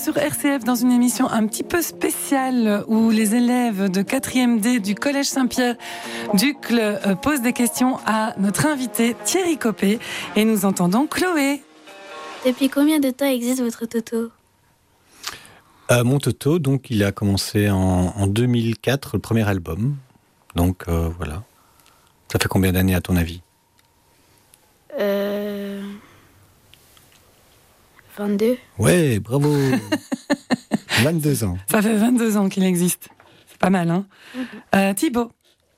sur RCF dans une émission un petit peu spéciale où les élèves de 4e D du Collège Saint-Pierre d'Uccle posent des questions à notre invité Thierry Copé et nous entendons Chloé. Depuis combien de temps existe votre Toto ? Mon Toto, donc, il a commencé en 2004, le premier album. Donc, voilà. Ça fait combien d'années à ton avis ? 22. Ouais, bravo. 22 ans. Ça fait 22 ans qu'il existe. C'est pas mal, hein ? Thibaut.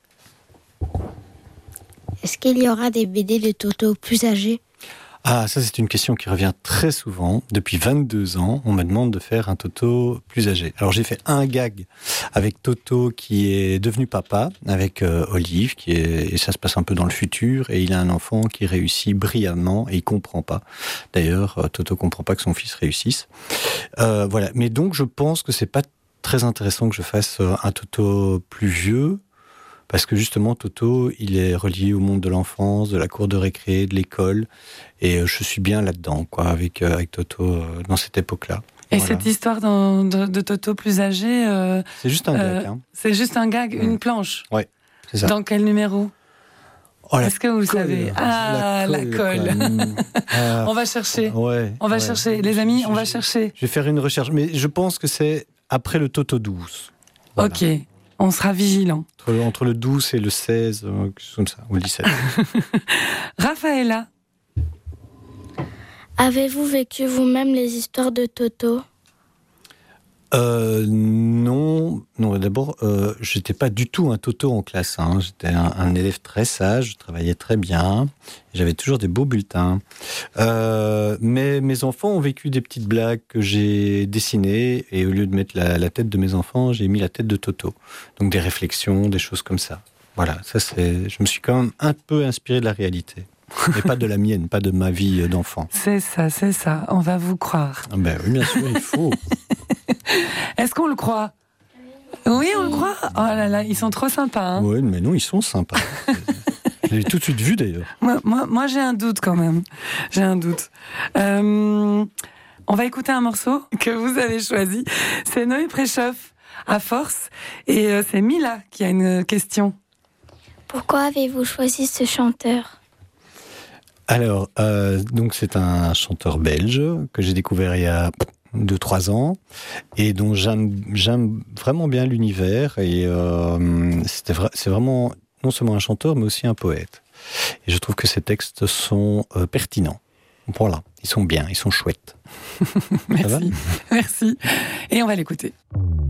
Est-ce qu'il y aura des BD de Toto plus âgés ? Ah, ça c'est une question qui revient très souvent. Depuis 22 ans, on me demande de faire un Toto plus âgé. Alors j'ai fait un gag avec Toto qui est devenu papa, avec Olive, et ça se passe un peu dans le futur, et il a un enfant qui réussit brillamment, et il comprend pas. D'ailleurs, Toto comprend pas que son fils réussisse. Voilà. Mais donc je pense que c'est pas très intéressant que je fasse un Toto plus vieux, parce que justement, Toto, il est relié au monde de l'enfance, de la cour de récré, de l'école. Et je suis bien là-dedans, quoi, avec Toto, dans cette époque-là. Et voilà. cette histoire de Toto plus âgé... c'est juste un gag, hein. C'est juste un gag, une planche. Ouais, c'est ça. Dans quel numéro ? Est-ce que vous le savez ? Ah, la colle. On va chercher. Ouais, on va chercher. Les amis, on va chercher. Je vais faire une recherche, mais je pense que c'est après le Toto 12. Voilà. Ok. On sera vigilants. Entre le 12 et le 16, comme ça, ou le 17. Raphaëlla. Avez-vous vécu vous-même les histoires de Toto ? Non. D'abord, j'étais pas du tout un Toto en classe. Hein. J'étais un élève très sage, je travaillais très bien, j'avais toujours des beaux bulletins. Mais mes enfants ont vécu des petites blagues que j'ai dessinées, et au lieu de mettre la tête de mes enfants, j'ai mis la tête de Toto. Donc des réflexions, des choses comme ça. Voilà, je me suis quand même un peu inspiré de la réalité. Mais pas de la mienne, pas de ma vie d'enfant. C'est ça, on va vous croire. Ben oui, bien sûr, il faut. Est-ce qu'on le croit ? Oui, on le croit. Oh là là, ils sont trop sympas. Hein. Oui, mais non, ils sont sympas. Je l'ai tout de suite vu d'ailleurs. Moi, j'ai un doute quand même. J'ai un doute. On va écouter un morceau que vous avez choisi. C'est Noé Préchoff, À Force. Et c'est Mila qui a une question. Pourquoi avez-vous choisi ce chanteur ? Alors, donc c'est un chanteur belge que j'ai découvert il y a 2-3 ans et dont j'aime vraiment bien l'univers, et c'est vraiment non seulement un chanteur mais aussi un poète, et je trouve que ses textes sont pertinents. Voilà, ils sont bien, ils sont chouettes. Merci. Et on va l'écouter.